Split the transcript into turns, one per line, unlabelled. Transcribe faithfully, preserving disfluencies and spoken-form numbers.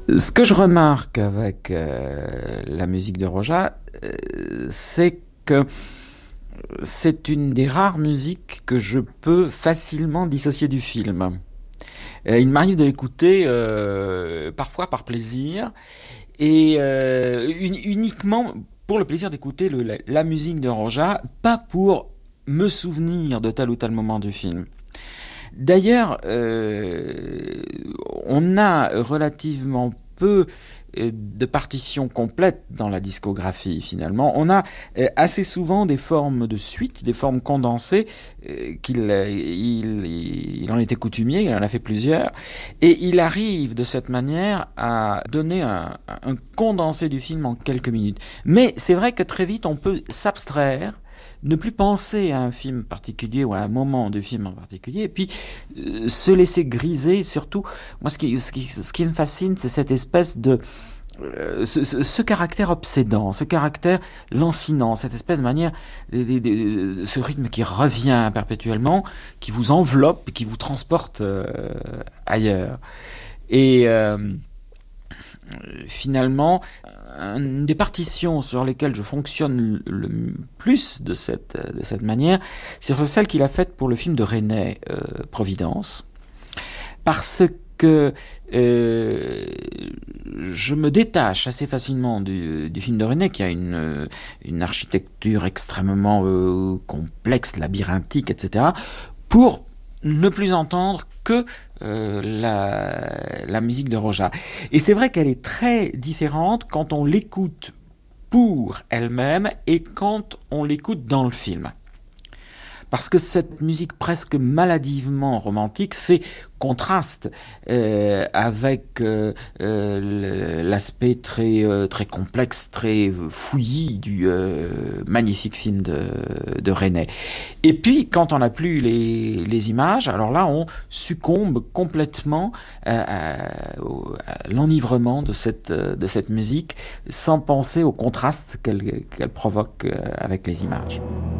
Ce que je remarque avec euh, la musique de Roja, euh, c'est que c'est une des rares musiques que je peux facilement dissocier du film. Euh, il m'arrive de l'écouter euh, parfois par plaisir et euh, un- uniquement pour le plaisir d'écouter le- la, la musique de Roja, pas pour me souvenir de tel ou tel moment du film. D'ailleurs, euh, on a relativement peu euh, de partitions complètes dans la discographie finalement. On a euh, assez souvent des formes de suite, des formes condensées, euh, qu'il euh, il, il en était coutumier, il en a fait plusieurs, et il arrive de cette manière à donner un, un condensé du film en quelques minutes. Mais c'est vrai que très vite on peut s'abstraire, ne plus penser à un film particulier ou à un moment du film en particulier, et puis euh, se laisser griser. Surtout, moi, ce qui, ce qui, ce qui me fascine, c'est cette espèce de euh, ce, ce, ce caractère obsédant, ce caractère lancinant, cette espèce de manière, de, de, de, ce rythme qui revient perpétuellement, qui vous enveloppe, qui vous transporte euh, ailleurs. Et euh, finalement, une des partitions sur lesquelles je fonctionne le plus de cette, de cette manière, c'est celle qu'il a faite pour le film de Resnais, euh, Providence, parce que euh, je me détache assez facilement du, du film de Resnais, qui a une, une architecture extrêmement euh, complexe, labyrinthique, et cetera, pour ne plus entendre que euh, la, la musique de Roja. Et c'est vrai qu'elle est très différente quand on l'écoute pour elle-même et quand on l'écoute dans le film. Parce que cette musique presque maladivement romantique fait contraste euh, avec euh, euh, l'aspect très, euh, très complexe, très fouillis du euh, magnifique film de, de Resnais. Et puis, quand on n'a plus les, les images, alors là, on succombe complètement à, à, à l'enivrement de cette, de cette musique, sans penser au contraste qu'elle, qu'elle provoque avec les images.